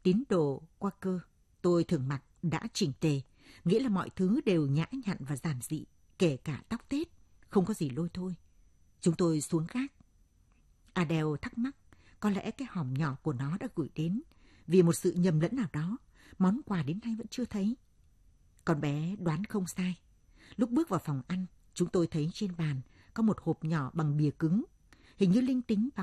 tín đồ Quaker tôi thường mặc đã chỉnh tề, nghĩa là mọi thứ đều nhã nhặn và giản dị, kể cả tóc tết, không có gì lôi thôi. Chúng tôi xuống gác. Adele thắc mắc, có lẽ cái hòm nhỏ của nó đã gửi đến, vì một sự nhầm lẫn nào đó, món quà đến nay vẫn chưa thấy. Con bé đoán không sai. Lúc bước vào phòng ăn, chúng tôi thấy trên bàn có một hộp nhỏ bằng bìa cứng, hình như linh tính